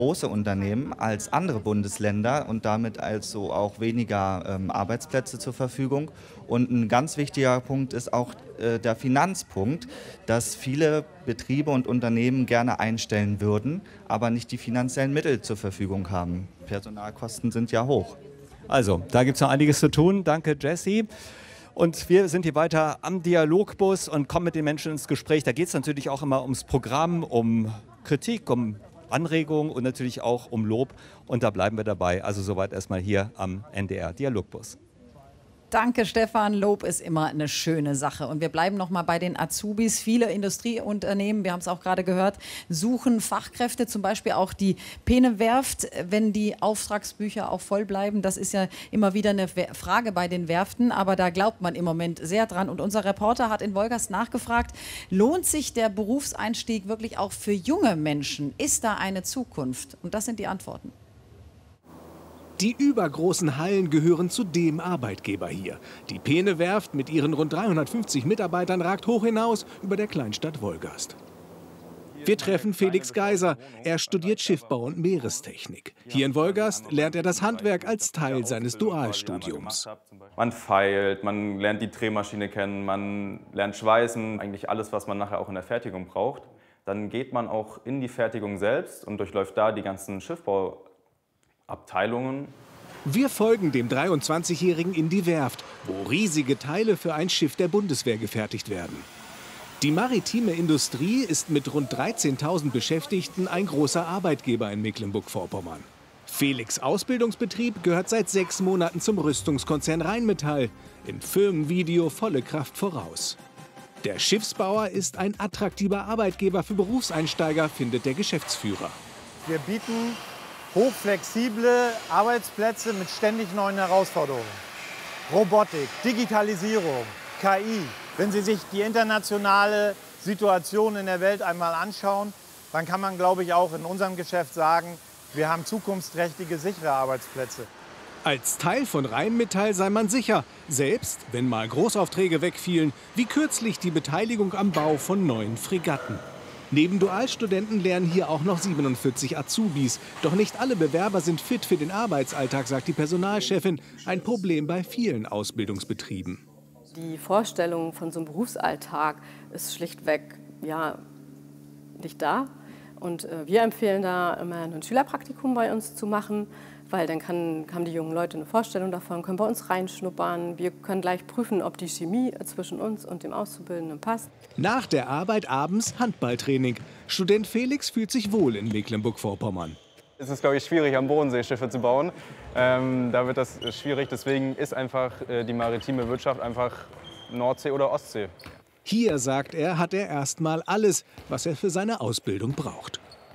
große Unternehmen als andere Bundesländer und damit also auch weniger Arbeitsplätze zur Verfügung. Und ein ganz wichtiger Punkt ist auch der Finanzpunkt, dass viele Betriebe und Unternehmen gerne einstellen würden, aber nicht die finanziellen Mittel zur Verfügung haben. Personalkosten sind ja hoch. Also, da gibt es noch einiges zu tun. Danke, Jesse. Und wir sind hier weiter am Dialogbus und kommen mit den Menschen ins Gespräch. Da geht es natürlich auch immer ums Programm, um Kritik, um Anregungen und natürlich auch um Lob. Und da bleiben wir dabei. Also soweit erstmal hier am NDR Dialogbus. Danke, Stefan. Lob ist immer eine schöne Sache. Und wir bleiben noch mal bei den Azubis. Viele Industrieunternehmen, wir haben es auch gerade gehört, suchen Fachkräfte, zum Beispiel auch die Peene-Werft, wenn die Auftragsbücher auch voll bleiben. Das ist ja immer wieder eine Frage bei den Werften, aber da glaubt man im Moment sehr dran. Und unser Reporter hat in Wolgast nachgefragt, lohnt sich der Berufseinstieg wirklich auch für junge Menschen? Ist da eine Zukunft? Und das sind die Antworten. Die übergroßen Hallen gehören zu dem Arbeitgeber hier. Die Peene-Werft mit ihren rund 350 Mitarbeitern ragt hoch hinaus über der Kleinstadt Wolgast. Wir treffen Felix Geiser. Er studiert Schiffbau und Meerestechnik. Hier in Wolgast lernt er das Handwerk als Teil seines Dualstudiums. Man feilt, man lernt die Drehmaschine kennen, man lernt Schweißen, eigentlich alles, was man nachher auch in der Fertigung braucht. Dann geht man auch in die Fertigung selbst und durchläuft da die ganzen Schiffbauabteilungen. Wir folgen dem 23-Jährigen in die Werft, wo riesige Teile für ein Schiff der Bundeswehr gefertigt werden. Die maritime Industrie ist mit rund 13.000 Beschäftigten ein großer Arbeitgeber in Mecklenburg-Vorpommern. Felix' Ausbildungsbetrieb gehört seit 6 Monaten zum Rüstungskonzern Rheinmetall. Im Firmenvideo volle Kraft voraus. Der Schiffsbauer ist ein attraktiver Arbeitgeber für Berufseinsteiger, findet der Geschäftsführer. Wir bieten hochflexible Arbeitsplätze mit ständig neuen Herausforderungen. Robotik, Digitalisierung, KI. Wenn Sie sich die internationale Situation in der Welt einmal anschauen, dann kann man, glaube ich, auch in unserem Geschäft sagen, wir haben zukunftsträchtige, sichere Arbeitsplätze. Als Teil von Rheinmetall sei man sicher, selbst wenn mal Großaufträge wegfielen, wie kürzlich die Beteiligung am Bau von neuen Fregatten. Neben Dualstudenten lernen hier auch noch 47 Azubis. Doch nicht alle Bewerber sind fit für den Arbeitsalltag, sagt die Personalchefin. Ein Problem bei vielen Ausbildungsbetrieben. Die Vorstellung von so einem Berufsalltag ist schlichtweg nicht da. Und wir empfehlen da immer ein Schülerpraktikum bei uns zu machen, weil dann haben die jungen Leute eine Vorstellung davon, können bei uns reinschnuppern. Wir können gleich prüfen, ob die Chemie zwischen uns und dem Auszubildenden passt. Nach der Arbeit abends Handballtraining. Student Felix fühlt sich wohl in Mecklenburg-Vorpommern. Es ist, glaube ich, schwierig, am Bodensee Schiffe zu bauen. Da wird das schwierig. Deswegen ist einfach die maritime Wirtschaft einfach Nordsee oder Ostsee. Hier, sagt er, hat er erstmal alles, was er für seine Ausbildung braucht.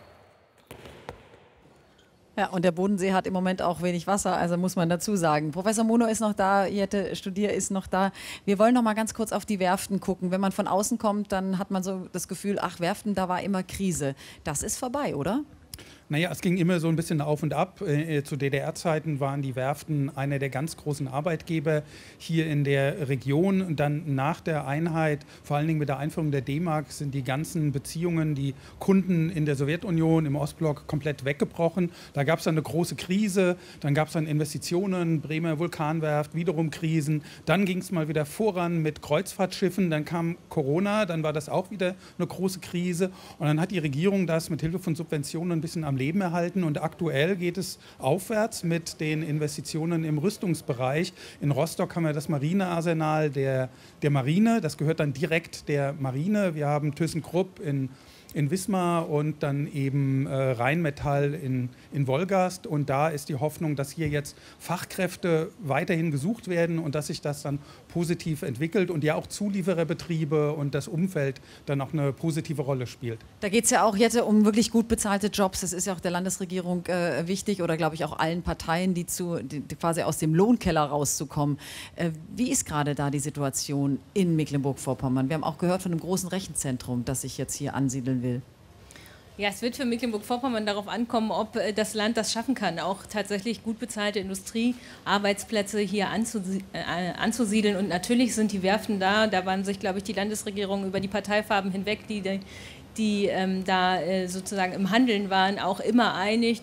Ja, und der Bodensee hat im Moment auch wenig Wasser, also muss man dazu sagen. Professor Muno ist noch da, Jette Studier ist noch da. Wir wollen noch mal ganz kurz auf die Werften gucken. Wenn man von außen kommt, dann hat man so das Gefühl, ach, Werften, da war immer Krise. Das ist vorbei, oder? Naja, es ging immer so ein bisschen auf und ab. Zu DDR-Zeiten waren die Werften einer der ganz großen Arbeitgeber hier in der Region. Und dann nach der Einheit, vor allen Dingen mit der Einführung der D-Mark, sind die ganzen Beziehungen, die Kunden in der Sowjetunion, im Ostblock komplett weggebrochen. Da gab es dann eine große Krise, dann gab es dann Investitionen, Bremer Vulkanwerft, wiederum Krisen. Dann ging es mal wieder voran mit Kreuzfahrtschiffen, dann kam Corona, dann war das auch wieder eine große Krise. Und dann hat die Regierung das mit Hilfe von Subventionen ein bisschen am Leben erhalten und aktuell geht es aufwärts mit den Investitionen im Rüstungsbereich. In Rostock haben wir das Marinearsenal der Marine, das gehört dann direkt der Marine. Wir haben ThyssenKrupp in Wismar und dann eben Rheinmetall in Wolgast. Und da ist die Hoffnung, dass hier jetzt Fachkräfte weiterhin gesucht werden und dass sich das dann positiv entwickelt und ja auch Zuliefererbetriebe und das Umfeld dann auch eine positive Rolle spielt. Da geht es ja auch jetzt um wirklich gut bezahlte Jobs. Das ist ja auch der Landesregierung wichtig oder glaube ich auch allen Parteien, die quasi aus dem Lohnkeller rauszukommen. Wie ist gerade da die Situation in Mecklenburg-Vorpommern? Wir haben auch gehört von einem großen Rechenzentrum, das sich jetzt hier ansiedeln will. Ja, es wird für Mecklenburg-Vorpommern darauf ankommen, ob das Land das schaffen kann, auch tatsächlich gut bezahlte Industriearbeitsplätze hier anzusiedeln. Und natürlich sind die Werften da. Da waren sich, glaube ich, die Landesregierung über die Parteifarben hinweg, die da sozusagen im Handeln waren, auch immer einig.